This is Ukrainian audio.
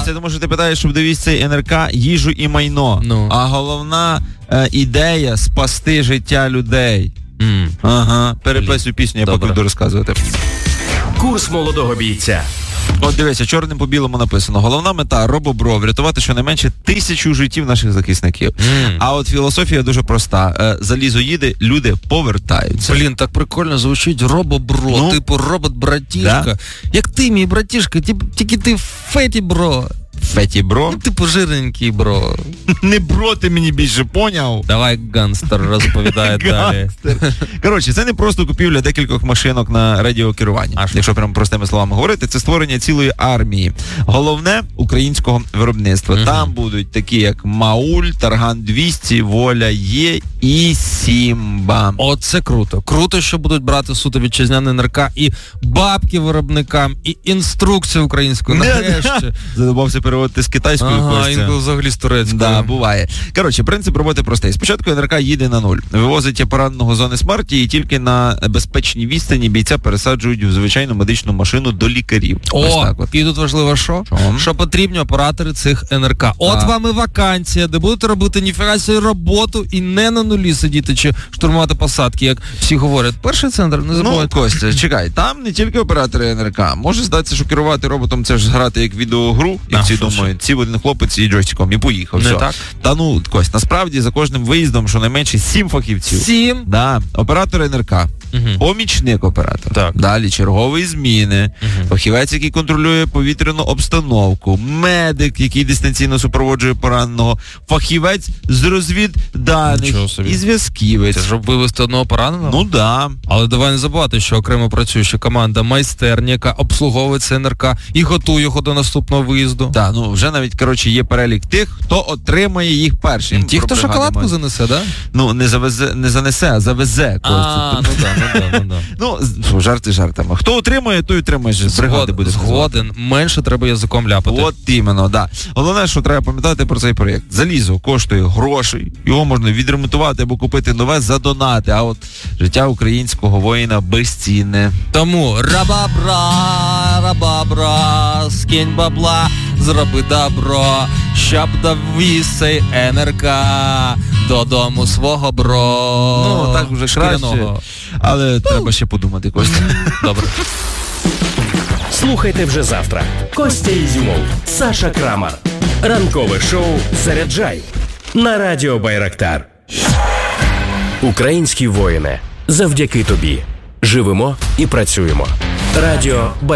Костя, тому що ти питаєш, щоб довіз цей НРК їжу і майно. Ну. А головна ідея спасти життя людей. Ага, переписуй пісню, я поки буду розказувати. Курс молодого бійця. От дивися, чорним по білому написано. Головна мета робобро врятувати щонайменше 1000 життів наших захисників. А от філософія дуже проста. Залізо їде, люди повертаються. Блін, так прикольно звучить робобро, Ну, типу робот-братішка. Да? Як ти, мій братішка, тільки ти феті, бро. Феті бро? Ну, типу жирненький, бро. Не бро ти мені більше, поняв? Давай, ганстер, розповідає далі. Коротше, це не просто купівля декількох машинок на радіокерування. Якщо прямо простими словами говорити, це створення цілої армії. Головне – українського виробництва. Там будуть такі, як Мауль, Тарган 200, Воля Є і Сімба. Оце круто. Круто, що будуть брати суто вітчизняне НРК і бабки виробникам, і інструкцію українською. Нарешті. Задобався переводити з китайської. Ага, інколи взагалі з турецькою. Да, буває. Коротше, принцип роботи простий. Спочатку НРК їде на нуль. Вивозить пораненого зони смерті і тільки на безпечній відстані бійця пересаджують в звичайну медичну машину до лікарів. О, і тут важливо що? Що потрібні оператори цих НРК. От вам і вакансія, де будете робити ніфіга собі роботу і не на нулі сидіти чи штурмувати посадки, як всі говорять. Перший центр, не забувайте. Ну, Костя, чекай, там не тільки оператори НРК. Може здатися, що керувати роботом це ж грати як відеогру, як всі думають. Ці один хлопець і джойстиком, і поїхав. Не все. так? Та ну, Кость, насправді за кожним виїздом щонайменше 7 фахівців. 7? Да. Оператор НРК. Помічник оператор. Так. Далі чергові зміни. Фахівець, який контролює повітряну обстановку. Медик, який дистанційно супроводжує пораненого. Фахівець з розвідданих. І зв'язківець. Це щоб вивезти одного пораненого? Ну да. Але давай не забувати, що окремо працює ще команда майстерня, яка обслуговує це НРК і готує його до наступного виїзду. Так, ну вже навіть, коротше, є перелік тих, хто отримає їх першим. Ті, хто шоколадку занесе, да? Ну, не занесе, а завезе. Ну да. Ну, жарти жартами. Хто отримує, той отримує. Бригади буде. Згоден. Менше треба язиком ляпати. От іменно, да. Головне, що треба пам'ятати про цей проєкт. Залізо коштує грошей. Його можна відремонтувати або купити нове за донати. А от життя українського воїна безцінне. Тому рабабра, скинь бабла, зроби добро, щоб довіз цей НРК додому свого бро. Ну, так вже краще. Але треба ще подумати, Костя. Добре. Слухайте вже завтра. Костя Ізюмов, Саша Крамар. Ранкове шоу «Заряджай» на Радіо Байрактар. Українські воїни, завдяки тобі. Живемо і працюємо. Радіо Байрактар.